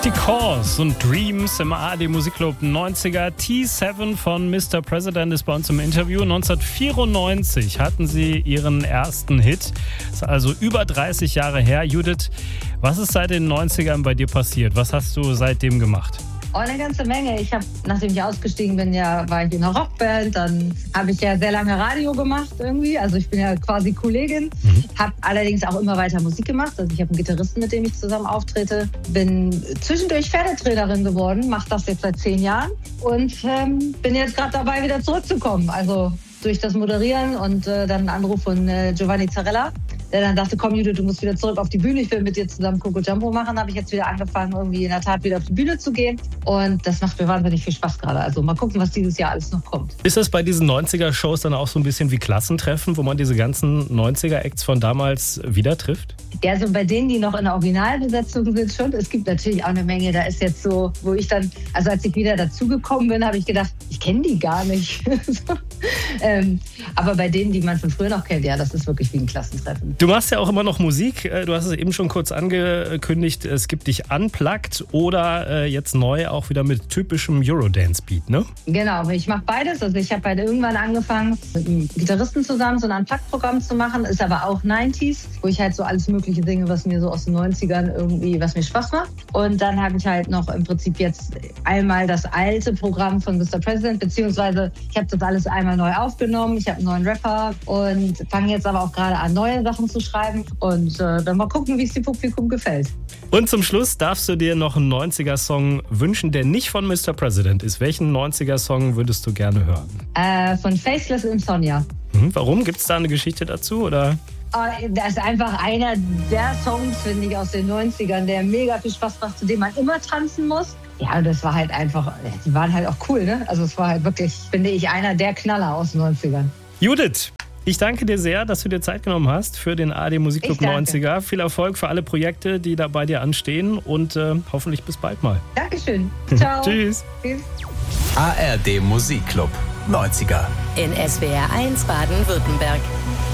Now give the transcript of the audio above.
Mystic Horse und Dreams im ARD Musikclub 90er. T7 von Mr. President ist bei uns im Interview. 1994 hatten sie ihren ersten Hit. Das ist also über 30 Jahre her. Judith, was ist seit den 90ern bei dir passiert? Was hast du seitdem gemacht? Oh, eine ganze Menge. Nachdem ich ausgestiegen bin, war ich in einer Rockband. Dann habe ich ja sehr lange Radio gemacht irgendwie. Also ich bin ja quasi Kollegin. Habe allerdings auch immer weiter Musik gemacht. Also ich habe einen Gitarristen, mit dem ich zusammen auftrete. Bin zwischendurch Pferdetrainerin geworden. Mache das jetzt seit 10 Jahren. Und bin jetzt gerade dabei, wieder zurückzukommen. Also durch das Moderieren und dann einen Anruf von Giovanni Zarella, der dann dachte, komm Judith, du musst wieder zurück auf die Bühne, ich will mit dir zusammen Coco Jumbo machen, habe ich jetzt wieder angefangen, irgendwie in der Tat wieder auf die Bühne zu gehen. Und das macht mir wahnsinnig viel Spaß gerade. Also mal gucken, was dieses Jahr alles noch kommt. Ist das bei diesen 90er-Shows dann auch so ein bisschen wie Klassentreffen, wo man diese ganzen 90er-Acts von damals wieder trifft? Ja, also bei denen, die noch in der Originalbesetzung sind schon. Es gibt natürlich auch eine Menge, da ist jetzt so, wo ich dann, also als ich wieder dazugekommen bin, habe ich gedacht, ich kenne die gar nicht. Aber bei denen, die man von früher noch kennt, ja, das ist wirklich wie ein Klassentreffen. Du machst ja auch immer noch Musik. Du hast es eben schon kurz angekündigt. Es gibt dich unplugged oder jetzt neu auch wieder mit typischem Eurodance-Beat, ne? Genau, ich mache beides. Also ich habe irgendwann angefangen, mit einem Gitarristen zusammen so ein Unplugged-Programm zu machen. Ist aber auch 90s, wo ich halt so alles Mögliche singe, was mir so aus den 90ern irgendwie, was mir Spaß macht. Und dann habe ich halt noch im Prinzip jetzt einmal das alte Programm von Mr. President, beziehungsweise ich habe das alles einmal neu aufgenommen. Ich habe einen neuen Rapper und fange jetzt aber auch gerade an, neue Sachen zu schreiben und dann mal gucken, wie es dem Publikum gefällt. Und zum Schluss darfst du dir noch einen 90er-Song wünschen, der nicht von Mr. President ist. Welchen 90er-Song würdest du gerne hören? Von Faceless Insomnia. Warum? Gibt es da eine Geschichte dazu, oder? Das ist einfach einer der Songs, finde ich, aus den 90ern, der mega viel Spaß macht, zu dem man immer tanzen muss. Ja, und das war halt einfach, die waren halt auch cool, ne? Also es war halt wirklich, finde ich, einer der Knaller aus den 90ern. Judith, ich danke dir sehr, dass du dir Zeit genommen hast für den ARD Musikclub 90er. Viel Erfolg für alle Projekte, die da bei dir anstehen und hoffentlich bis bald mal. Dankeschön. Ciao. Tschüss. ARD Musikclub 90er. In SWR 1 Baden-Württemberg.